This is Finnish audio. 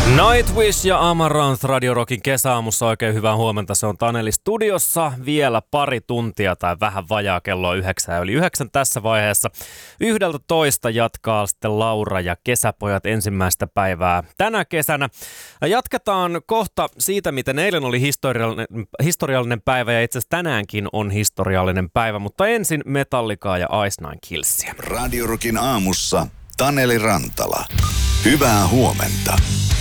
Nightwish ja Amaranth Radio Rockin kesäaamussa oikein hyvää huomenta. Se on Taneli studiossa vielä pari tuntia tai vähän vajaa kello 9 ja yli 9 tässä vaiheessa. 11 jatkaa sitten Laura ja Kesäpojat ensimmäistä päivää tänä kesänä. Jatketaan kohta siitä, miten eilen oli historiallinen päivä ja itse asiassa tänäänkin on historiallinen päivä, mutta ensin Metallicaa ja Ice Nine Killsia. Radio Rockin aamussa Taneli Rantala. Hyvää huomenta.